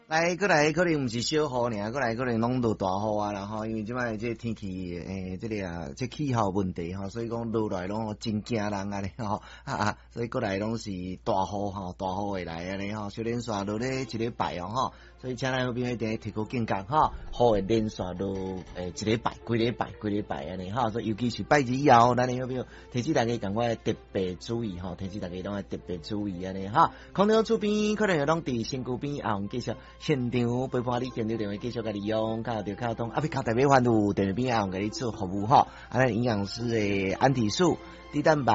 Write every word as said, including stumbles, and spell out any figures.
来，过来可能毋是小雨尔，过来可能拢落大雨啊啦吼，因为即摆这天气诶，这个啊，这气候问题吼，所以讲落来拢真惊人安尼吼，啊啊，所以过来拢是大雨吼，大雨会来安尼吼，小连续落咧一礼拜哦吼，所以请咱好朋友一定提高警觉吼，雨会连续落诶一礼拜、几礼拜、几礼拜安尼吼，所以尤其是拜日以后，咱好朋友提醒大家赶快特别注意吼，提醒大家拢要特别注意安尼吼，空调厝边可能有拢伫身躯边，啊，我们继续。现场陪伴你现场电话继续甲你用，靠着靠通，啊，别靠台北环路电话边啊，我给你做服务吼，啊，咱营养师诶氨体素、低蛋白。